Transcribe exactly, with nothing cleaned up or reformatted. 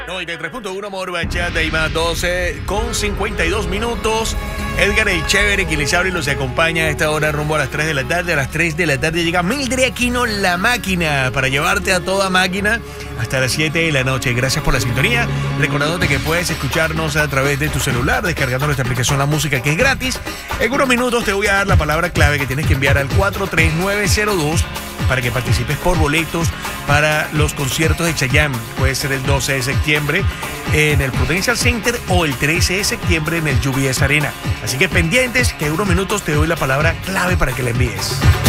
noventa y tres punto uno Amor Bachata y más doce con cincuenta y dos minutos. Edgar el Chévere, quien les habla y los acompaña a esta hora rumbo a las tres de la tarde. A las tres de la tarde llega Mildred Aquino, la máquina, para llevarte a toda máquina hasta las siete de la noche. Gracias por la sintonía. Recordándote que puedes escucharnos a través de tu celular, descargando nuestra aplicación La Música, que es gratis. En unos minutos te voy a dar la palabra clave que tienes que enviar al cuatro tres nueve cero dos para que participes por boletos para los conciertos de Chayanne. Puede ser el doce de septiembre en el Prudential Center o el trece de septiembre en el U B S Arena. Así que pendientes, que en unos minutos te doy la palabra clave para que la envíes.